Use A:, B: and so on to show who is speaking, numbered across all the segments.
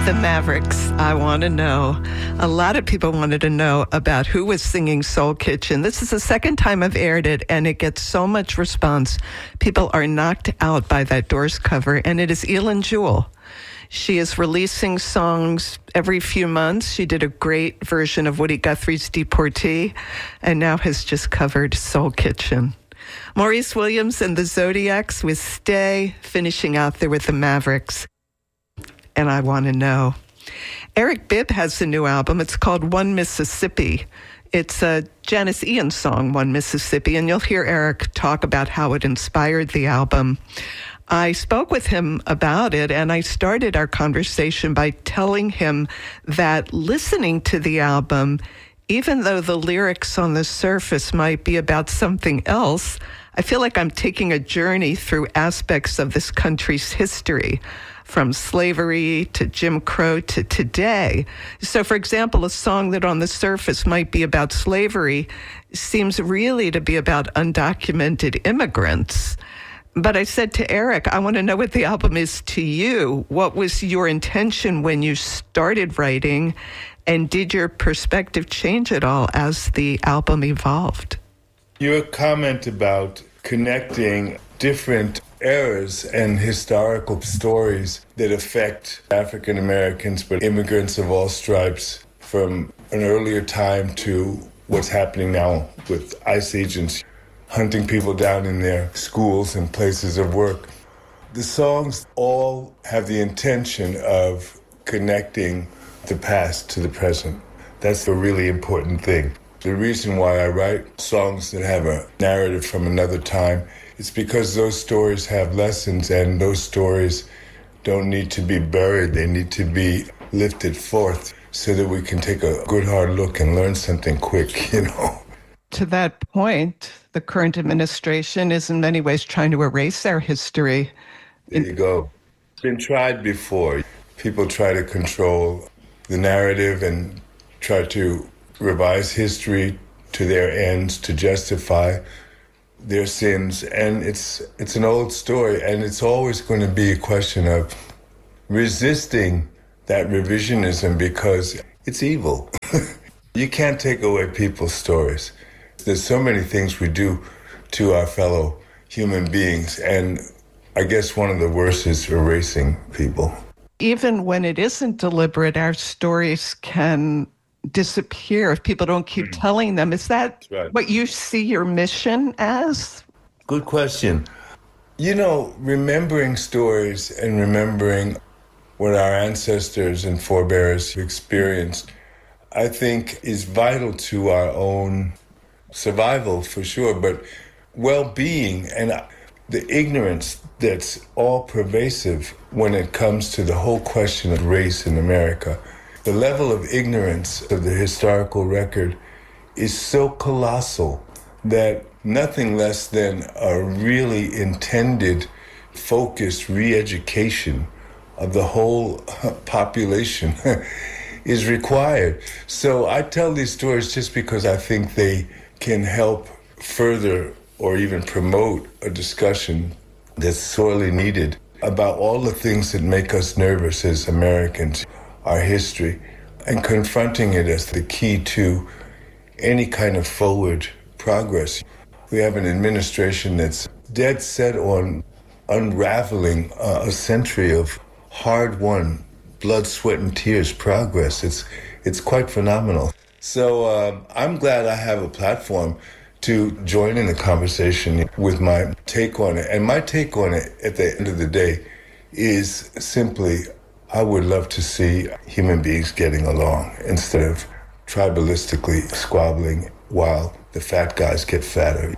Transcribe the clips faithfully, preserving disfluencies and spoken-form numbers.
A: The Mavericks, I Want to Know. A lot of people wanted to know about who was singing Soul Kitchen. This is the second time I've aired it, and it gets so much response. People are knocked out by that Doors cover, and it is Eilen Jewell. She is releasing songs every few months. She did a great version of Woody Guthrie's Deportee, and now has just covered Soul Kitchen. Maurice Williams and the Zodiacs with Stay, finishing out there with the Mavericks. And I Want to Know. Eric Bibb has a new album. It's called One Mississippi. It's a Janis Ian song, One Mississippi, and you'll hear Eric talk about how it inspired the album. I spoke with him about it, and I started our conversation by telling him that listening to the album, even though the lyrics on the surface might be about something else, I feel like I'm taking a journey through aspects of this country's history, from slavery to Jim Crow to today. So, for example, a song that on the surface might be about slavery seems really to be about undocumented immigrants. But I said to Eric, I want to know what the album is to you. What was your intention when you started writing? And did your perspective change at all as the album evolved?
B: Your comment about connecting different eras and historical stories that affect African Americans, but immigrants of all stripes, from an earlier time to what's happening now with ICE agents hunting people down in their schools and places of work. The songs all have the intention of connecting the past to the present. That's a really important thing. The reason why I write songs that have a narrative from another time, it's because those stories have lessons, and those stories don't need to be buried. They need to be lifted forth so that we can take a good hard look and learn something quick, you know.
A: To that point, the current administration is in many ways trying to erase our history.
B: There you go. It's been tried before. People try to control the narrative and try to revise history to their ends, to justify their sins. And it's it's an old story, and it's always going to be a question of resisting that revisionism because it's evil. You can't take away people's stories. There's so many things we do to our fellow human beings, and I guess one of the worst is erasing people.
A: Even when it isn't deliberate, our stories can disappear if people don't keep mm. telling them. Is that right. What you see your mission as?
B: Good question. You know, remembering stories and remembering what our ancestors and forebears experienced, I think is vital to our own survival for sure, but well-being and the ignorance that's all pervasive when it comes to the whole question of race in America. The level of ignorance of the historical record is so colossal that nothing less than a really intended, focused re-education of the whole population is required. So I tell these stories just because I think they can help further or even promote a discussion that's sorely needed about all the things that make us nervous as Americans, our history, and confronting it as the key to any kind of forward progress. We have an administration that's dead set on unraveling uh, a century of hard-won, blood, sweat, and tears progress. It's it's quite phenomenal. So uh, I'm glad I have a platform to join in the conversation with my take on it. And my take on it at the end of the day is simply, I would love to see human beings getting along instead of tribalistically squabbling while the fat guys get fatter.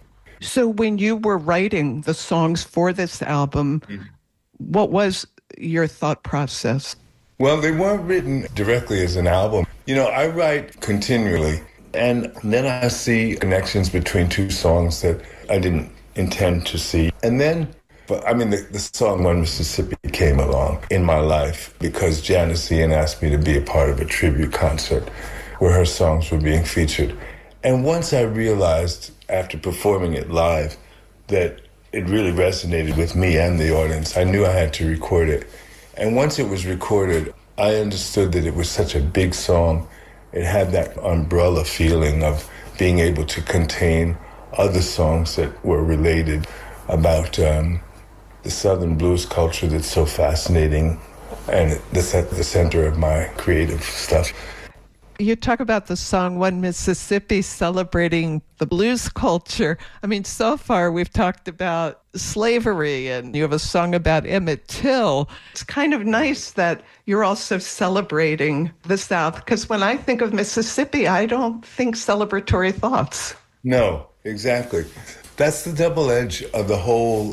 A: So when you were writing the songs for this album, mm-hmm. what was your thought process?
B: Well, they weren't written directly as an album. You know, I write continually, and then I see connections between two songs that I didn't intend to see. And then, but I mean, the, the song One Mississippi came along in my life because Janis Ian asked me to be a part of a tribute concert where her songs were being featured. And once I realized, after performing it live, that it really resonated with me and the audience, I knew I had to record it. And once it was recorded, I understood that it was such a big song. It had that umbrella feeling of being able to contain other songs that were related about um, the Southern blues culture that's so fascinating and that's at the center of my creative stuff.
A: You talk about the song One Mississippi celebrating the blues culture. I mean, so far we've talked about slavery and you have a song about Emmett Till. It's kind of nice that you're also celebrating the South, because when I think of Mississippi, I don't think celebratory thoughts.
B: No, exactly. That's the double edge of the whole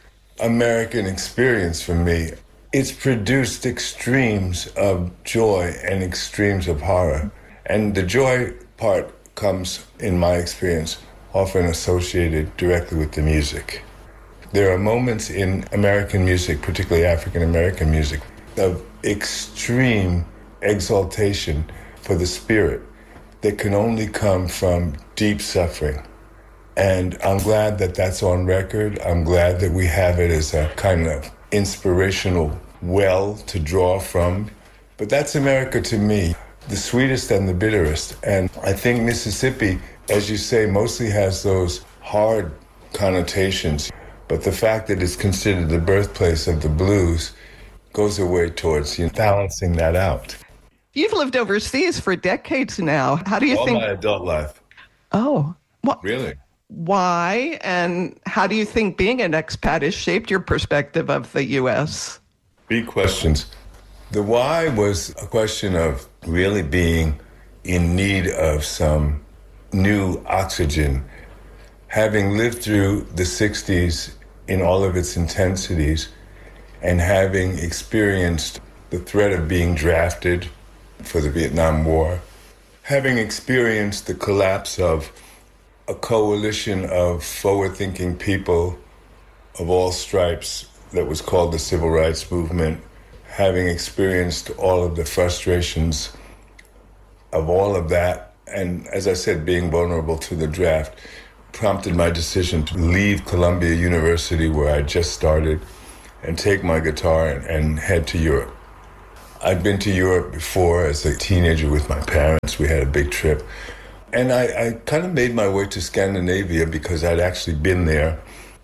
B: American experience for me. It's produced extremes of joy and extremes of horror. And the joy part comes, in my experience, often associated directly with the music. There are moments in American music, particularly African American music, of extreme exaltation for the spirit that can only come from deep suffering. And I'm glad that that's on record. I'm glad that we have it as a kind of inspirational well to draw from. But that's America to me, the sweetest and the bitterest. And I think Mississippi, as you say, mostly has those hard connotations. But the fact that it's considered the birthplace of the blues goes a way towards, you know, balancing that out.
A: You've lived overseas for decades now. How do you
B: All
A: think...
B: my adult life.
A: Oh. Well,
B: really?
A: Why? And how do you think being an expat has shaped your perspective of the U S?
B: Big questions. The why was a question of really being in need of some new oxygen. Having lived through the sixties in all of its intensities and having experienced the threat of being drafted for the Vietnam War, having experienced the collapse of a coalition of forward-thinking people of all stripes that was called the Civil Rights Movement, having experienced all of the frustrations of all of that, and as I said, being vulnerable to the draft, prompted my decision to leave Columbia University, where I just started, and take my guitar and, and head to Europe. I'd been to Europe before as a teenager with my parents. We had a big trip. And I, I kind of made my way to Scandinavia because I'd actually been there.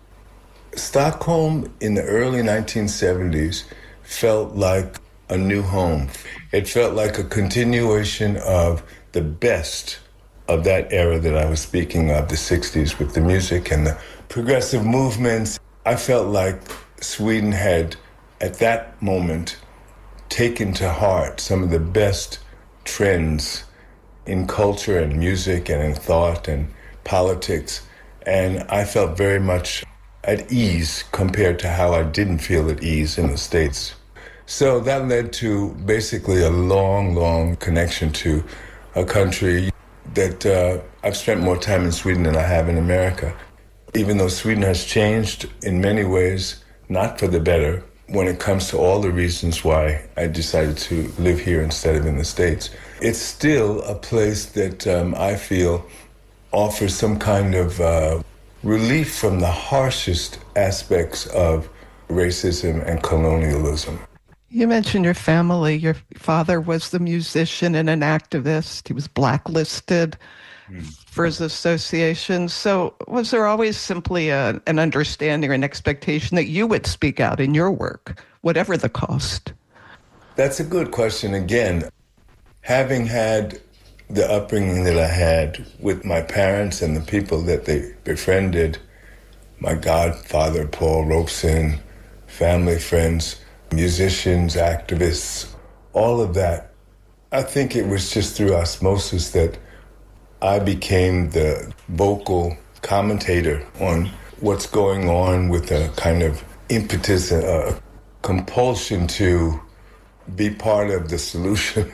B: Stockholm in the early nineteen seventies felt like a new home. It felt like a continuation of the best of that era that I was speaking of, the sixties, with the music and the progressive movements. I felt like Sweden had, at that moment, taken to heart some of the best trends in culture and music and in thought and politics. And I felt very much at ease compared to how I didn't feel at ease in the States. So that led to basically a long, long connection to a country that uh, I've spent more time in Sweden than I have in America. Even though Sweden has changed in many ways, not for the better, when it comes to all the reasons why I decided to live here instead of in the States, it's still a place that um, I feel offers some kind of uh, relief from the harshest aspects of racism and colonialism.
A: You mentioned your family. Your father was the musician and an activist. He was blacklisted mm. for his association. So was there always simply a, an understanding or an expectation that you would speak out in your work, whatever the cost?
B: That's a good question. Again, having had the upbringing that I had with my parents and the people that they befriended, my godfather, Paul Robeson, family, friends, musicians, activists, all of that, I think it was just through osmosis that I became the vocal commentator on what's going on, with a kind of impetus, a compulsion to be part of the solution.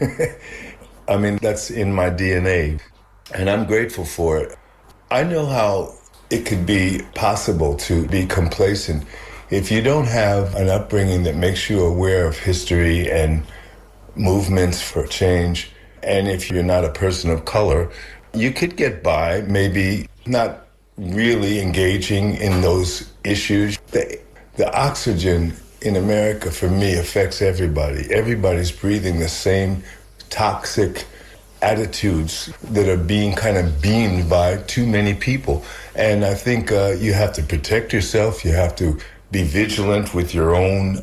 B: I mean, that's in my D N A, and I'm grateful for it. I know how it could be possible to be complacent if you don't have an upbringing that makes you aware of history and movements for change, and if you're not a person of color, you could get by, maybe not really engaging in those issues. The, the oxygen in America, for me, affects everybody. Everybody's breathing the same toxic attitudes that are being kind of beamed by too many people. And I think uh, you have to protect yourself. You have to be vigilant with your own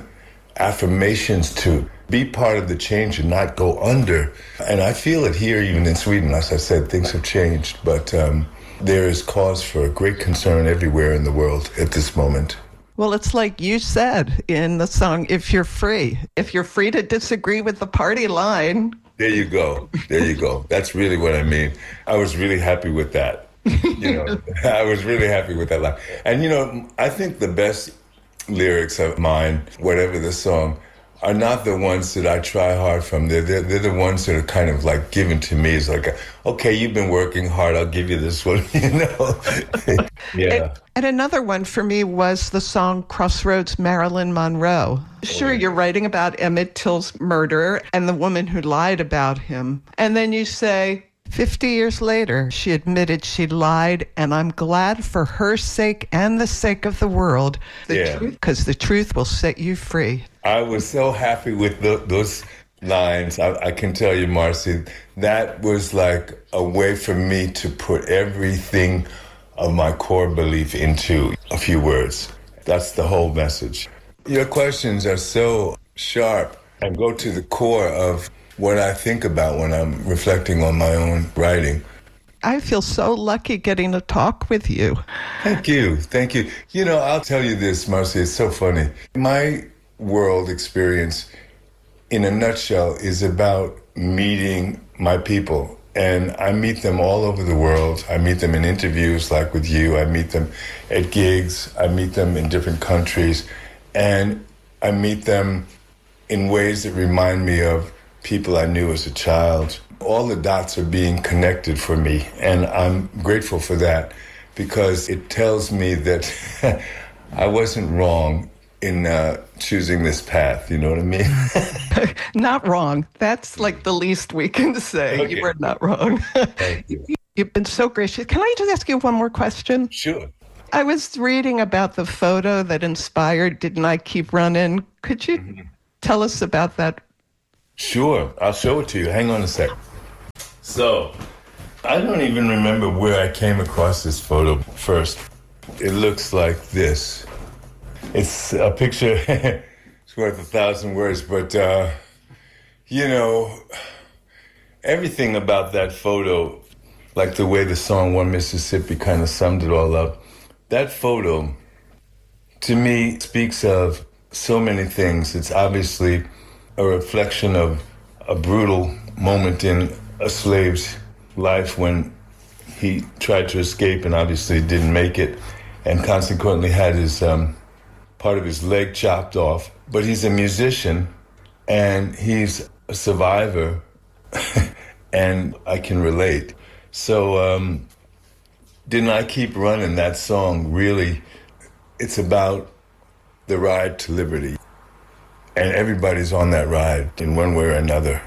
B: affirmations to be part of the change and not go under. And I feel it here, even in Sweden. As I said, things have changed, but um, there is cause for great concern everywhere in the world at this moment.
A: Well, it's like you said in the song, If You're Free. If you're free to disagree with the party line.
B: There you go. There you go. That's really what I mean. I was really happy with that. You know, I was really happy with that line. And, you know, I think the best lyrics of mine, whatever the song, are not the ones that I try hard from. They're, they're, they're the ones that are kind of like given to me. It's like, okay, you've been working hard. I'll give you this one, you know? Yeah.
A: And, and another one for me was the song Crossroads, Marilyn Monroe. Sure, you're writing about Emmett Till's murder and the woman who lied about him. And then you say, fifty years later, she admitted she lied, and I'm glad for her sake and the sake of the world. The
B: Yeah.
A: truth, because the truth will set you free.
B: I was so happy with the, those lines. I, I can tell you, Marcy, that was like a way for me to put everything of my core belief into a few words. That's the whole message. Your questions are so sharp and go to the core of what I think about when I'm reflecting on my own writing.
A: I feel so lucky getting to talk with you.
B: Thank you. Thank you. You know, I'll tell you this, Marcy, it's so funny. My world experience, in a nutshell, is about meeting my people. And I meet them all over the world. I meet them in interviews like with you. I meet them at gigs. I meet them in different countries. And I meet them in ways that remind me of people I knew as a child. All the dots are being connected for me, and I'm grateful for that because it tells me that I wasn't wrong in uh, choosing this path. You know what I mean?
A: Not wrong. That's like the least we can say.
B: Okay.
A: You were not wrong.
B: Thank you.
A: You've been so gracious. Can I just ask you one more question?
B: Sure.
A: I was reading about the photo that inspired Didn't I Keep Running? Could you mm-hmm. tell us about that?
B: Sure. I'll show it to you. Hang on a sec. So, I don't even remember where I came across this photo first. It looks like this. It's a picture, it's worth a thousand words, but, uh, you know, everything about that photo, like the way the song One Mississippi kind of summed it all up, that photo, to me, speaks of so many things. It's obviously a reflection of a brutal moment in a slave's life when he tried to escape and obviously didn't make it and consequently had his um, part of his leg chopped off. But he's a musician and he's a survivor and I can relate. So um, Didn't I Keep Running? That song really, it's about the ride to liberty. And everybody's on that ride in one way or another.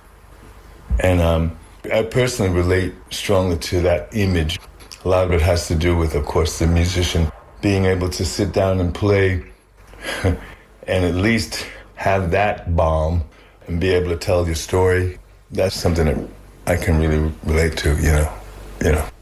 B: And um, I personally relate strongly to that image. A lot of it has to do with, of course, the musician being able to sit down and play and at least have that bomb and be able to tell your story. That's something that I can really relate to, you know, you know.